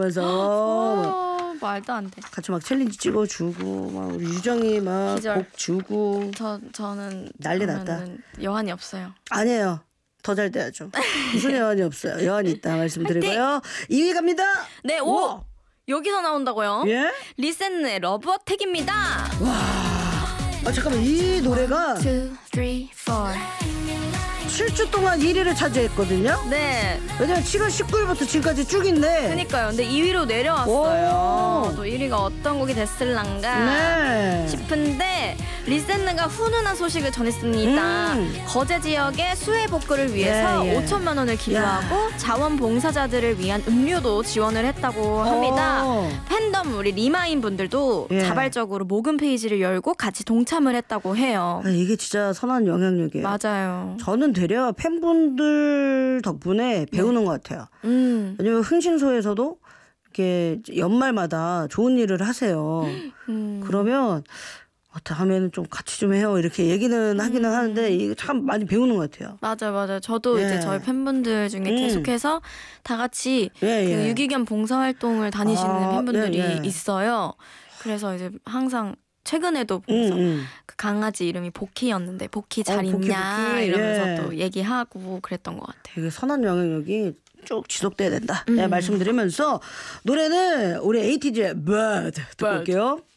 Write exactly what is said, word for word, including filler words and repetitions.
이러면서 어, 말도 안 돼. 같이 막 챌린지 찍어주고 막 우리 유정이 막 기절. 곡 주고 저 저는 난리 났다. 그러면은 여한이 없어요. 아니에요. 더 잘 돼야죠. 무슨 여한이 없어요. 여한이 있다 말씀드리고요. 이 위 갑니다. 네, 오 우와. 여기서 나온다고요? 예? 리센의 러브 어택입니다. 아 잠깐만 이 노래가 two, three, four. 칠 주 동안 일 위를 차지했거든요. 네. 왜냐면 칠월 십구 일부터 지금까지 쭉인데. 그니까요. 근데 이 위로 내려왔어요. 또 일 위가 어떤 곡이 됐을란가 네. 싶은데 리센느가 훈훈한 소식을 전했습니다. 음. 거제 지역의 수해 복구를 위해서 예, 예. 오천만 원을 기부하고 자원봉사자들을 위한 음료도 지원을 했다고 합니다. 오. 팬덤 우리 리마인 분들도 예. 자발적으로 모금 페이지를 열고 같이 동참을 했다고 해요. 아, 이게 진짜 선한 영향력이에요. 맞아요. 저는 되려 팬분들 덕분에 배우는 것 같아요. 음. 왜냐면 흥신소에서도 이렇게 연말마다 좋은 일을 하세요. 음. 그러면 어, 다음에는 좀 같이 좀 해요. 이렇게 얘기는 하기는 음. 하는데 이게 참 많이 배우는 것 같아요. 맞아요, 맞아요. 저도 예. 이제 저희 팬분들 중에 음. 계속해서 다 같이 예, 예. 그 유기견 봉사활동을 다니시는 아, 팬분들이 예, 예. 있어요. 그래서 이제 항상 최근에도 음, 보면서 음. 그 강아지 이름이 보키였는데 보키 잘 어, 보키, 있냐 보키. 이러면서 예. 또 얘기하고 그랬던 것 같아요. 되게 선한 영향력이 쭉 지속돼야 된다. 음. 네, 말씀드리면서 노래는 우리 에이티즈의 Bird 듣고 Bird. 올게요.